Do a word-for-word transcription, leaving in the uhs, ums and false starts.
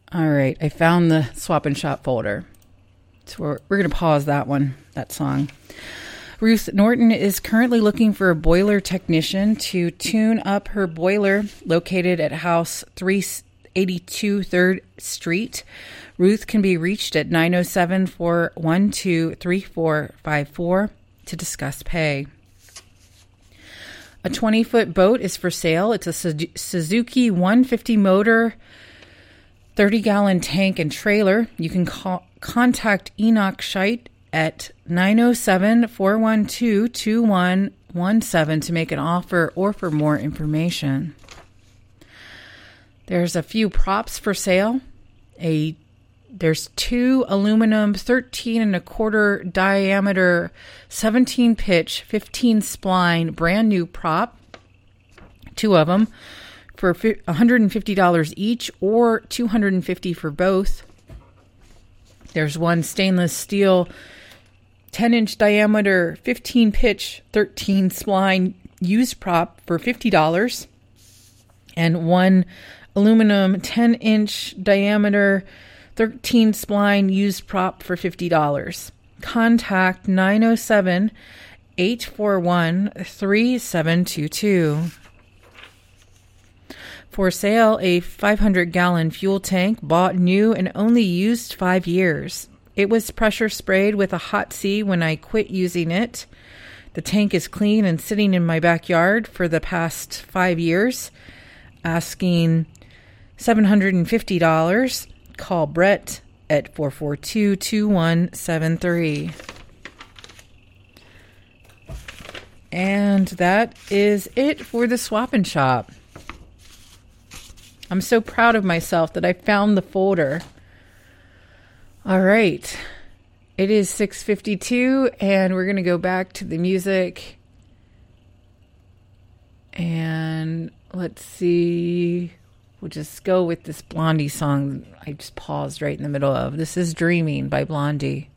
All right, I found the Swap and Shop folder. So we're, we're going to pause that one, that song. Ruth Norton is currently looking for a boiler technician to tune up her boiler located at House three eighty-two third Street. Ruth can be reached at nine oh seven, four one two, three four five four to discuss pay. A twenty-foot boat is for sale. It's a Suzuki one fifty motor, thirty-gallon tank and trailer. You can call, contact Enoch Scheit at nine oh seven, four one two, two one one seven to make an offer or for more information. There's a few props for sale. A There's two aluminum thirteen and a quarter diameter, seventeen pitch, fifteen spline, brand new prop. Two of them for one hundred fifty dollars each or two hundred fifty dollars for both. There's one stainless steel ten inch diameter, fifteen pitch, thirteen spline used prop for fifty dollars. And one aluminum ten inch diameter, thirteen spline used prop for fifty dollars. Contact nine oh seven, eight four one, three seven two two. For sale, a five hundred gallon fuel tank, bought new and only used five years. It was pressure sprayed with a hot C when I quit using it. The tank is clean and sitting in my backyard for the past five years. Asking seven hundred fifty dollars. Call Brett at four four two, two one seven three. And that is it for the Swap and Shop. I'm so proud of myself that I found the folder. All right. It is six fifty-two, and we're going to go back to the music. And let's see. We'll just go with this Blondie song I just paused right in the middle of. This is Dreaming by Blondie.